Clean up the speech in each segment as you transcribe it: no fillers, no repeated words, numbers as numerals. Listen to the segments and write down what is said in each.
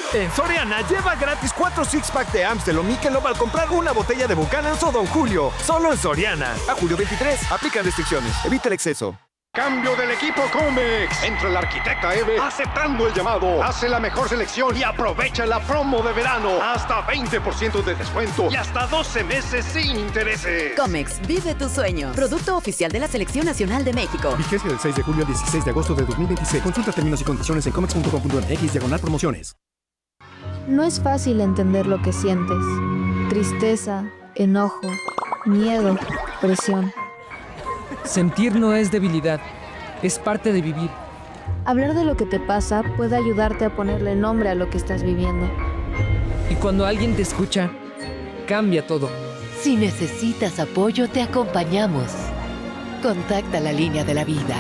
En Soriana, lleva gratis 4 six-pack de Amstel o Michelob al comprar una botella de Buchanan's o Don Julio. Solo en Soriana. A julio 23. Aplican restricciones. Evita el exceso. Cambio del equipo Comex. Entra el arquitecta Eve aceptando el llamado. Hace la mejor selección y aprovecha la promo de verano. Hasta 20% de descuento y hasta 12 meses sin intereses. Comex, vive tu sueño. Producto oficial de la Selección Nacional de México. Vigencia del 6 de julio al 16 de agosto de 2026. Consulta términos y condiciones en comex.com.mx/promociones. No es fácil entender lo que sientes. Tristeza, enojo, miedo, presión. Sentir no es debilidad, es parte de vivir. Hablar de lo que te pasa puede ayudarte a ponerle nombre a lo que estás viviendo. Y cuando alguien te escucha, cambia todo. Si necesitas apoyo, te acompañamos. Contacta la línea de la vida.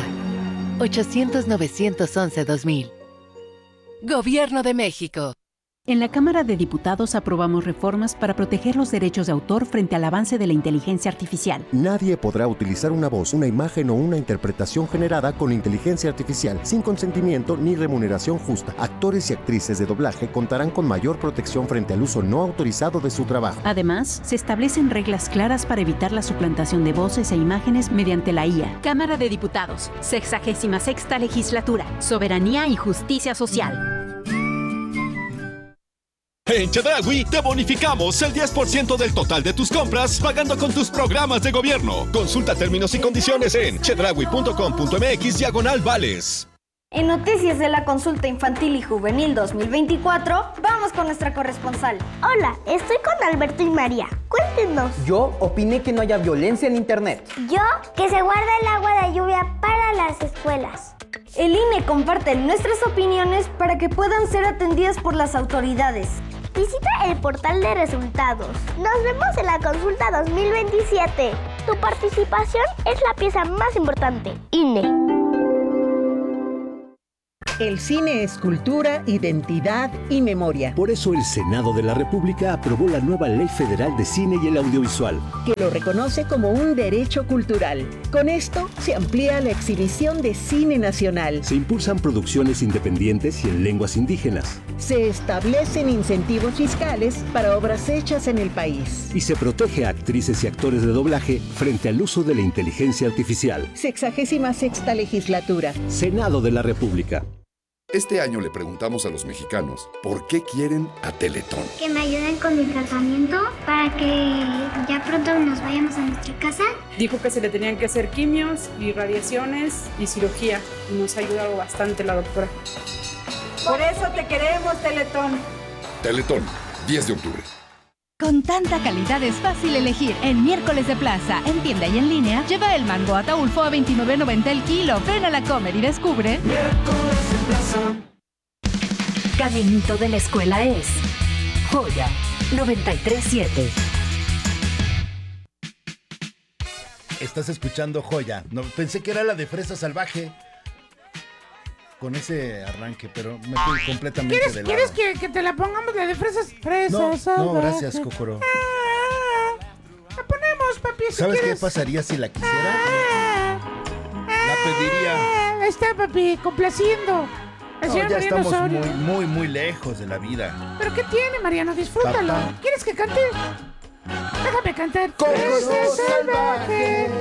800-911-2000. Gobierno de México. En la Cámara de Diputados aprobamos reformas para proteger los derechos de autor frente al avance de la inteligencia artificial. Nadie podrá utilizar una voz, una imagen o una interpretación generada con inteligencia artificial sin consentimiento ni remuneración justa. Actores y actrices de doblaje contarán con mayor protección frente al uso no autorizado de su trabajo. Además, se establecen reglas claras para evitar la suplantación de voces e imágenes mediante la IA. Cámara de Diputados, 66ª Legislatura, Soberanía y Justicia Social. En Chedraui te bonificamos el 10% del total de tus compras pagando con tus programas de gobierno. Consulta términos y condiciones en chedraui.com.mx/vales. En Noticias de la Consulta Infantil y Juvenil 2024, vamos con nuestra corresponsal. Hola, estoy con Alberto y María. Cuéntenos. Yo opiné que no haya violencia en internet. Yo, que se guarda el agua de lluvia para las escuelas. El INE comparte nuestras opiniones para que puedan ser atendidas por las autoridades. Visita el portal de resultados. Nos vemos en la consulta 2027. Tu participación es la pieza más importante. INE. El cine es cultura, identidad y memoria. Por eso el Senado de la República aprobó la nueva Ley Federal de Cine y el Audiovisual, que lo reconoce como un derecho cultural. Con esto se amplía la exhibición de cine nacional. Se impulsan producciones independientes y en lenguas indígenas. Se establecen incentivos fiscales para obras hechas en el país. Y se protege a actrices y actores de doblaje frente al uso de la inteligencia artificial. 66ª Legislatura. Senado de la República. Este año le preguntamos a los mexicanos por qué quieren a Teletón. Que me ayuden con mi tratamiento para que ya pronto nos vayamos a nuestra casa. Dijo que se le tenían que hacer quimios y radiaciones y cirugía. Y nos ha ayudado bastante la doctora. Por eso te queremos, Teletón. Teletón, 10 de octubre. Con tanta calidad es fácil elegir. En Miércoles de Plaza, en tienda y en línea, lleva el mango Ataulfo a $29.90 el kilo. Ven a la Comer y descubre. Miércoles de Plaza. Caminito de la escuela es Joya 93.7. Estás escuchando Joya. No, pensé que era la de Fresa Salvaje. Con ese arranque, pero me fui completamente de lado. ¿Quieres que te la pongamos la de fresas? No, gracias, Kokoro. La ponemos, papi, si ¿Sabes quieres? qué pasaría si la quisiera? La pediría. Ahí está, papi, complaciendo. No, ya estamos muy lejos de la vida. ¿Pero qué tiene, Mariano? Disfrútalo. Papá. ¿Quieres que cante? Déjame cantar. Kokoro salvaje.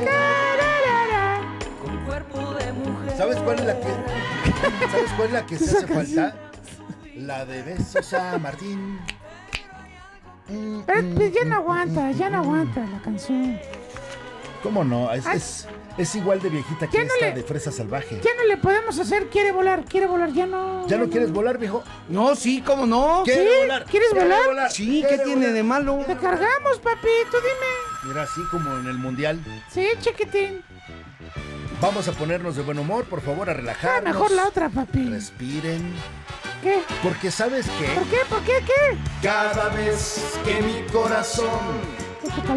Con cuerpo de mujer. ¿Sabes cuál es la que se hace falta? La de Besos a Martín. Pero pues, ya no aguanta la canción. ¿Cómo no? Es igual de viejita que esta de Fresa Salvaje. Ya no le podemos hacer quiere volar, ya no. ¿Ya no quieres volar, viejo? No, sí, ¿cómo no? ¿Quiere volar? ¿Quieres volar? Sí, ¿qué tiene de malo? Te cargamos, papi, tú dime. Mira, así como en el mundial. Sí, chiquitín. Vamos a ponernos de buen humor, por favor, a relajarnos. Mejor la otra, papi. Respiren. ¿Qué? Porque ¿sabes qué? ¿Por qué? ¿Qué? Cada vez que mi corazón